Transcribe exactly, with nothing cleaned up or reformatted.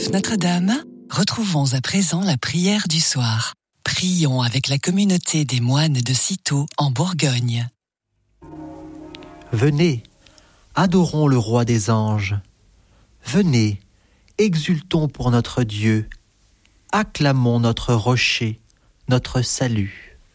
Joseph Notre-Dame, retrouvons à présent la prière du soir. Prions avec la communauté des moines de Cîteaux en Bourgogne. Venez, adorons le roi des anges. Venez, exultons pour notre Dieu. Acclamons notre rocher, notre salut.